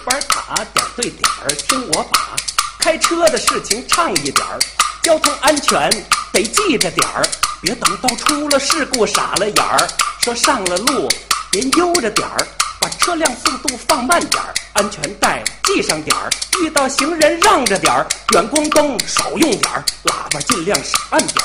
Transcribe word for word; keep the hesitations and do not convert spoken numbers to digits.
板卡，点对点儿听我把，开车的事情唱一点儿，交通安全得记着点儿，别等到出了事故傻了眼儿。说上了路别悠着点儿，把车辆速度放慢点儿，安全带系上点儿，遇到行人让着点儿，远光灯少用点儿，喇叭尽量少按点儿。